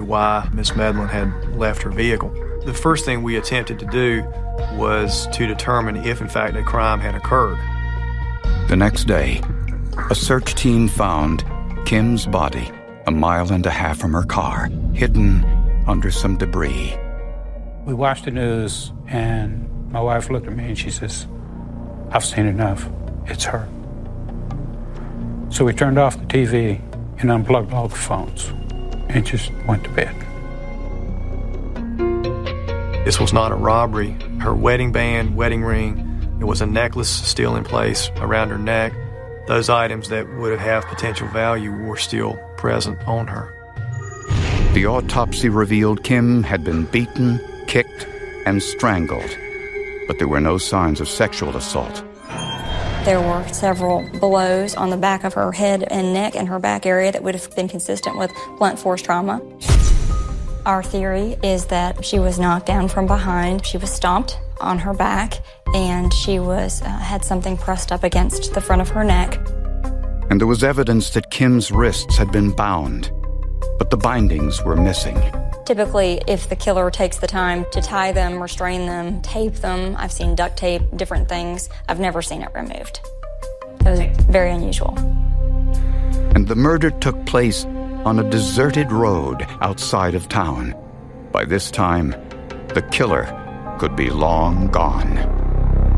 why Miss Medlin had left her vehicle. The first thing we attempted to do was to determine if, in fact, a crime had occurred. The next day, a search team found Kim's body 1.5 miles from her car, hidden under some debris. We watched the news, and my wife looked at me and she says, "I've seen enough. It's her." So we turned off the TV and unplugged all the phones and just went to bed. This was not a robbery. Her wedding band, wedding ring, there was a necklace still in place around her neck. Those items that would have potential value were still present on her. The autopsy revealed Kim had been beaten, kicked, and strangled, but there were no signs of sexual assault. There were several blows on the back of her head and neck and her back area that would have been consistent with blunt force trauma. Our theory is that she was knocked down from behind. She was stomped on her back, and she had something pressed up against the front of her neck. And there was evidence that Kim's wrists had been bound, but the bindings were missing. Typically, if the killer takes the time to tie them, restrain them, tape them, I've seen duct tape, different things. I've never seen it removed. It was very unusual. And the murder took place on a deserted road outside of town. By this time, the killer could be long gone.